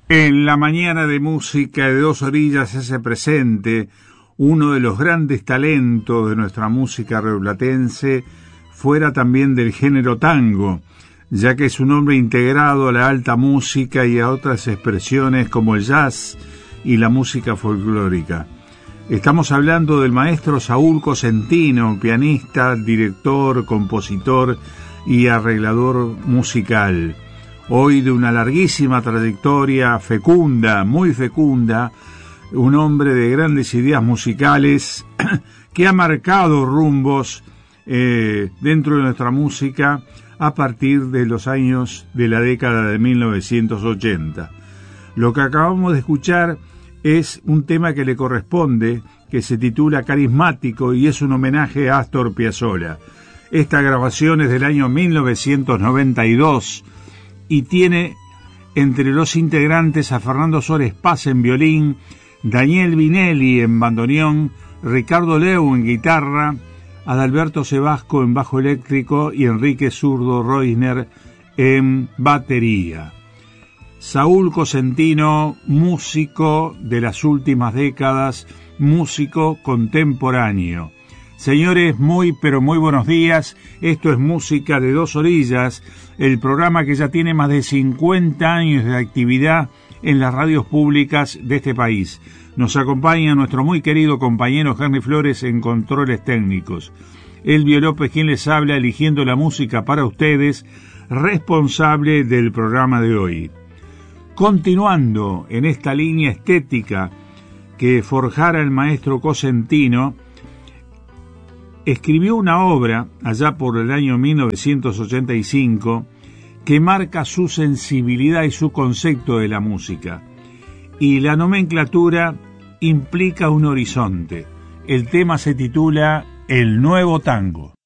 En la mañana de música de Dos Orillas se hace presente uno de los grandes talentos de nuestra música rioplatense, fuera también del género tango, ya que es un hombre integrado a la alta música y a otras expresiones como el jazz y la música folclórica. Estamos hablando del maestro Saúl Cosentino, pianista, director, compositor y arreglador musical. Hoy de una larguísima trayectoria, fecunda, muy fecunda, un hombre de grandes ideas musicales que ha marcado rumbos dentro de nuestra música a partir de los años de la década de 1980. Lo que acabamos de escuchar es un tema que le corresponde, que se titula Carismático y es un homenaje a Astor Piazzolla. Esta grabación es del año 1992 y tiene entre los integrantes a Fernando Suárez Paz en violín, Daniel Vinelli en bandoneón, Ricardo Leu en guitarra, Adalberto Sebasco en bajo eléctrico y Enrique Zurdo Reusner en batería. Saúl Cosentino, músico de las últimas décadas, músico contemporáneo. Señores, muy pero muy buenos días. Esto es Música de Dos Orillas, el programa que ya tiene más de 50 años de actividad en las radios públicas de este país. Nos acompaña nuestro muy querido compañero Henry Flores en controles técnicos. Elvio López, quien les habla, eligiendo la música para ustedes, responsable del programa de hoy. Continuando en esta línea estética que forjara el maestro Cosentino, escribió una obra, allá por el año 1985, que marca su sensibilidad y su concepto de la música. Y la nomenclatura implica un horizonte. El tema se titula El Nuevo Tango.